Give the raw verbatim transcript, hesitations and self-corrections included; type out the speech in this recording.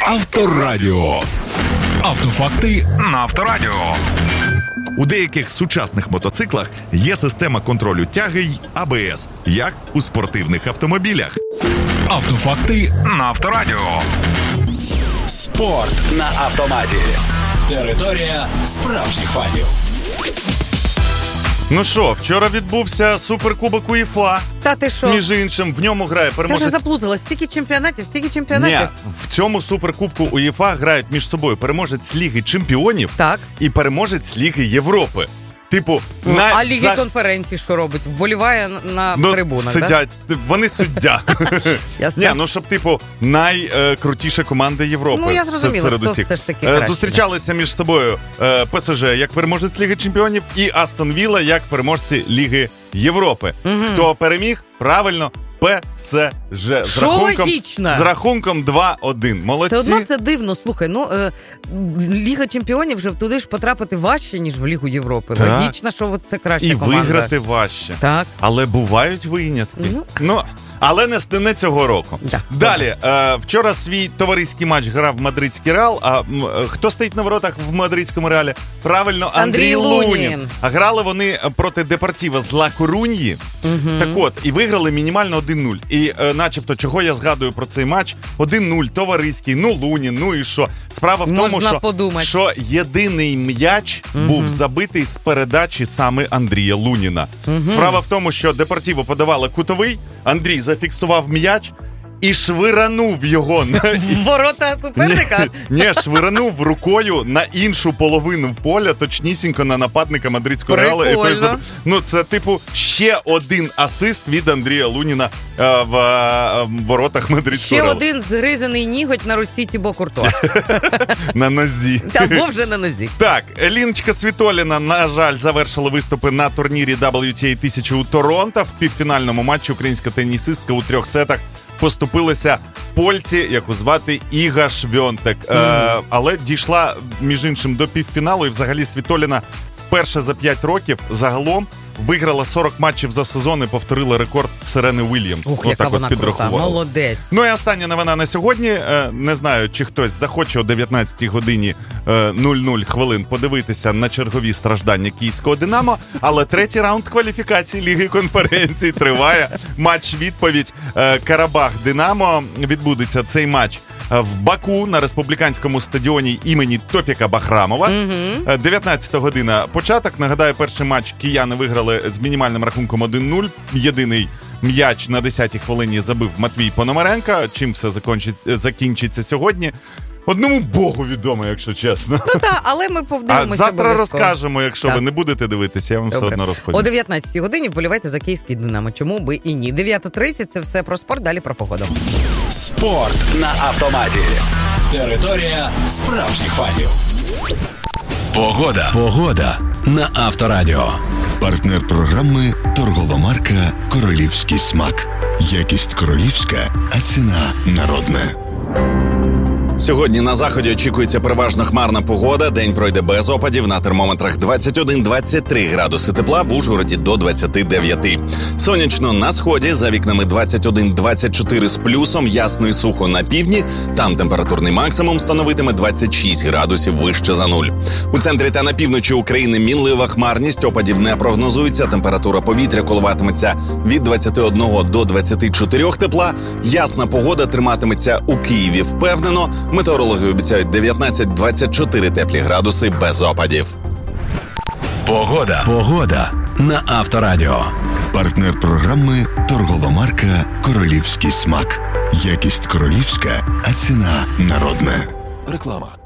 Авторадіо. Автофакти на Авторадіо. У деяких сучасних мотоциклах є система контролю тяги й а бе ес, як у спортивних автомобілях. Автофакти на Авторадіо. Спорт на автоматі. Територія справжніх фанів. Ну що, вчора відбувся Суперкубок УЄФА. Та ти що? Між іншим, в ньому грає переможець... Я вже заплуталась. Стільки чемпіонатів, стільки чемпіонатів. Ні, в цьому Суперкубку УЄФА грають між собою переможець Ліги Чемпіонів так. і переможець Ліги Європи. Типу, ну, на... а Ліги за... конференції що робить? Вболіває на ну, трибунах, сидять, да? Вони суддя. Ні, ну щоб, типу, найкрутіша команда Європи. Ну, я зрозуміла, серед хто усіх. все ж таки краще. Зустрічалися між собою ПСЖ як переможець Ліги Чемпіонів і Астон Вілла як переможці Ліги Європи. Угу. Хто переміг? Правильно, ПСЖ. З Що рахунком, логічно? з рахунком два один. Молодці. Все одно це дивно. Слухай, ну, е, Ліга Чемпіонів вже туди ж потрапити важче, ніж в Лігу Європи. Так. Логічно, що от це краща І команда. виграти важче. Так. Але бувають винятки. Ну, ну але не, не цього року. Да. Далі. Е, вчора свій товариський матч грав Мадридський Реал. А м, хто стоїть на воротах в Мадридському Реалі? Правильно, Андрій, Андрій Лунін. Лунін. А грали вони проти Депортіво з Ла Коруньї. Угу. Так от, і виграли мінімально один нуль. І е, начебто, чого я згадую про цей матч? один нуль, товариський, ну Лунін, ну і що? Справа в Можна тому, що, подумати. що єдиний м'яч угу. був забитий з передачі саме Андрія Луніна. Угу. Справа в тому, що Депортіво подавала кутовий, Андрій зафіксував м'яч і швиранув його на ворота суперника. Ні, швиранув рукою на іншу половину поля, точнісінько на нападника Мадридського Реалу. Який... Ну, це, типу, ще один асист від Андрія Луніна е, в е, воротах Мадридського Реалу. Ще один згризаний ніготь на руці Тібо Куртуа. На нозі. Або вже на нозі. Так, Ліночка Світоліна, на жаль, завершила виступи на турнірі дабл ю ті ей тисяча у Торонто. В півфінальному матчі українська тенісистка у трьох сетах поступилася польці, яку звати Іга Швьонтек. Mm-hmm. Е, але дійшла, між іншим, до півфіналу. І взагалі Світоліна вперше за п'ять років загалом виграла сорок матчів за сезон і повторила рекорд Серени Уільямс. Ух, яка вона крута, молодець. Ну і остання новина на сьогодні. Не знаю, чи хтось захоче о дев'ятнадцятій годині нуль нуль хвилин подивитися на чергові страждання київського «Динамо», але третій раунд кваліфікації Ліги конференцій триває. Матч-відповідь Карабах-Динамо. Відбудеться цей матч в Баку на республіканському стадіоні імені Тофіка Бахрамова. Mm-hmm. дев'ятнадцята година початок. Нагадаю, перший матч кияни виграли з мінімальним рахунком один нуль. Єдиний м'яч на десятій хвилині забив Матвій Пономаренко. Чим все закінчить, закінчиться сьогодні? Одному Богу відомо, якщо чесно. Ну так, але ми повдивимося. А завтра розкажемо, якщо так. ви не будете дивитися, я вам Добре. все одно розповім. О дев'ятнадцятій годині вболівайте за київський «Динамо». Чому би і ні? дев'ята тридцять – це все про спорт, далі про погоду. Спорт на автоматі. Територія справжніх фанів. Погода. Погода на Авторадіо. Партнер програми – торгова марка «Королівський смак». Якість королівська, а ціна народна. Сьогодні на заході очікується переважно хмарна погода. День пройде без опадів. На термометрах двадцять один - двадцять три градуси тепла, в Ужгороді до двадцять дев'ять. Сонячно на сході, за вікнами двадцять один - двадцять чотири з плюсом, ясно і сухо на півдні. Там температурний максимум становитиме двадцять шість градусів вище за нуль. У центрі та на півночі України мінлива хмарність, опадів не прогнозується. Температура повітря коливатиметься від двадцять один до двадцять чотири тепла. Ясна погода триматиметься у Києві впевнено. Метеорологи обіцяють дев'ятнадцять - двадцять чотири теплі градуси без опадів. Погода. Погода на Авторадіо. Партнер програми – торгова марка «Королівський смак». Якість королівська, а ціна народна. Реклама.